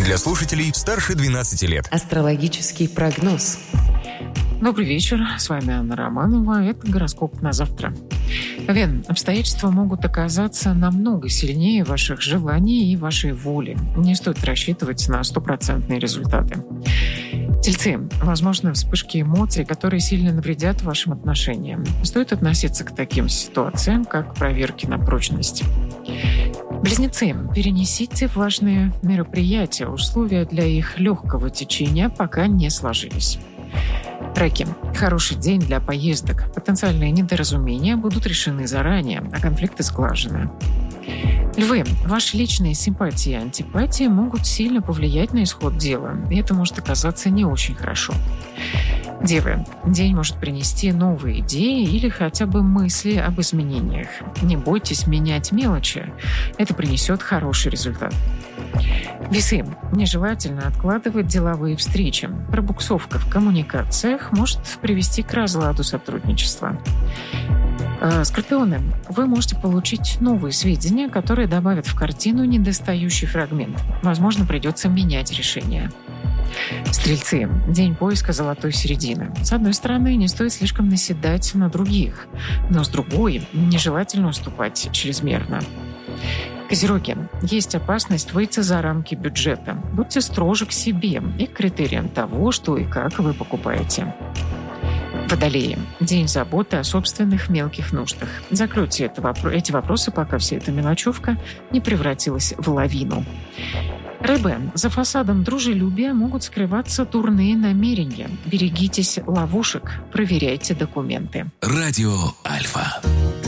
для слушателей старше 12 лет. Астрологический прогноз. Добрый вечер, с вами Анна Романова. Это гороскоп на завтра. Овен, обстоятельства могут оказаться намного сильнее ваших желаний и вашей воли. Не стоит рассчитывать на стопроцентные результаты. Тельцы, возможны вспышки эмоций, которые сильно навредят вашим отношениям. Стоит относиться к таким ситуациям, как проверки на прочность. Близнецы, перенесите важные мероприятия. Условия для их легкого течения пока не сложились. Раки. Хороший день для поездок. Потенциальные недоразумения будут решены заранее, а конфликты сглажены. Львы. Ваши личные симпатии и антипатии могут сильно повлиять на исход дела, и это может оказаться не очень хорошо. Девы. День может принести новые идеи или хотя бы мысли об изменениях. Не бойтесь менять мелочи. Это принесет хороший результат. Весы. Нежелательно откладывать деловые встречи. Пробуксовка в коммуникациях может привести к разладу сотрудничества. Скорпионы. Вы можете получить новые сведения, которые добавят в картину недостающий фрагмент. Возможно, придется менять решение. Стрельцы. День поиска золотой середины. С одной стороны, не стоит слишком наседать на других, но с другой, нежелательно уступать чрезмерно. Козероги. Есть опасность выйти за рамки бюджета. Будьте строже к себе и к критериям того, что и как вы покупаете. Водолеи. День заботы о собственных мелких нуждах. Закройте эти вопросы, пока вся эта мелочевка не превратилась в лавину. Рыбы. За фасадом дружелюбия могут скрываться дурные намерения. Берегитесь ловушек, проверяйте документы. Радио Альфа.